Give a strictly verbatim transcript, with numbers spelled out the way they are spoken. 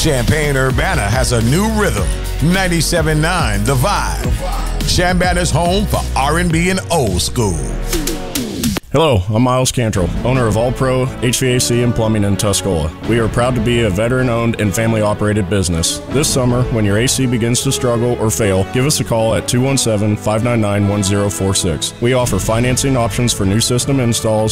Champaign-Urbana has a new rhythm. ninety-seven point nine The Vibe. Chambana's home for R and B and old school. Hello, I'm Miles Cantrell, owner of All Pro H V A C and Plumbing in Tuscola. We are proud to be a veteran-owned and family-operated business. This summer, when your A C begins to struggle or fail, give us a call at two one seven, five nine nine, one zero four six. We offer financing options for new system installs,